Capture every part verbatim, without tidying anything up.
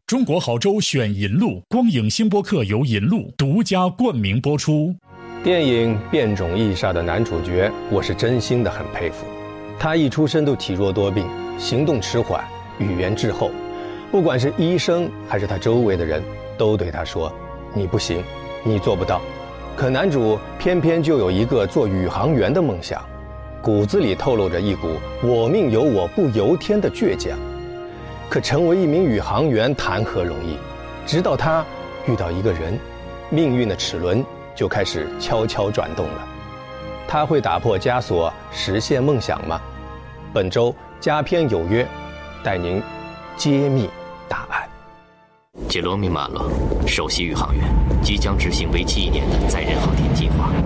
中国好州选银路，光影星播客由银路独家冠名播出。 电影《变种异煞》的男主角，我是真心的很佩服。他一出生就体弱多病，行动迟缓，语言滞后。不管是医生还是他周围的人，都对他说：“你不行，你做不到。”可男主偏偏就有一个做宇航员的梦想，骨子里透露着一股“我命由我不由天”的倔强。可成为一名宇航员谈何容易？直到他遇到一个人，命运的齿轮就开始悄悄转动了。他会打破枷锁，实现梦想吗？本周佳片有约，带您揭秘答案。 杰罗米·马洛，首席宇航员，即将执行为期一年的载人航天计划。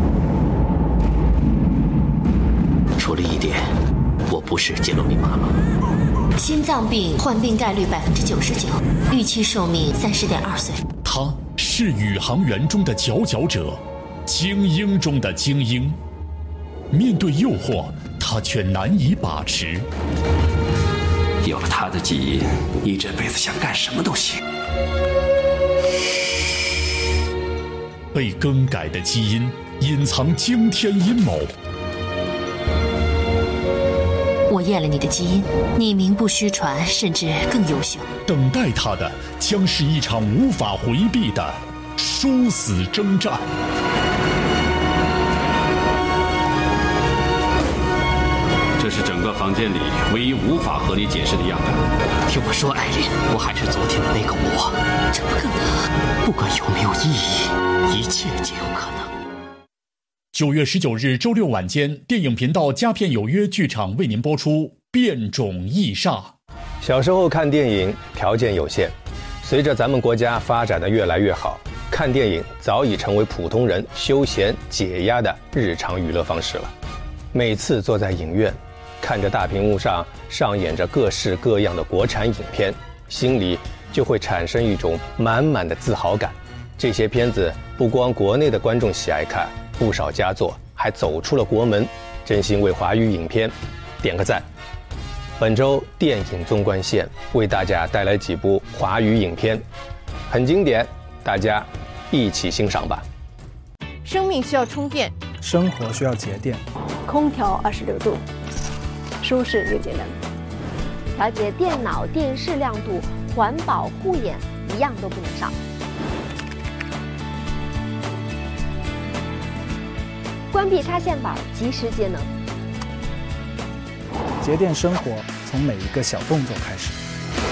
除了一点，我不是杰罗米·马洛。 心脏病患病概率百分之九十九，预期寿命三十点二岁。 他是宇航员中的佼佼者，精英中的精英。面对诱惑，他却难以把持。 有了他的基因，你这辈子想干什么都行。 被更改的基因隐藏惊天阴谋。 我验了你的基因，你名不虚传，甚至更优秀。 等待他的将是一场无法回避的殊死征战。 这是整个房间里唯一无法和你解释的样子。 听我说，艾琳，我还是昨天的那个我。 这不可能。 不管有没有意义，一切皆有可能。 九月十九日周六晚间，电影频道佳片有约剧场为您播出《变种异煞》。 小时候看电影条件有限，随着咱们国家发展的越来越好，看电影早已成为普通人休闲解压的日常娱乐方式了。每次坐在影院，看着大屏幕上上演着各式各样的国产影片，心里就会产生一种满满的自豪感。这些片子不光国内的观众喜爱看，不少佳作还走出了国门，真心为华语影片点个赞。本周电影纵贯线为大家带来几部华语影片，很经典，大家一起欣赏吧。 生命需要充电， 生活需要节电。 空调二十六度，舒适又节能。调节电脑电视亮度，环保护眼，一样都不能少。关闭插线板，及时节能。 节电生活从每一个小动作开始。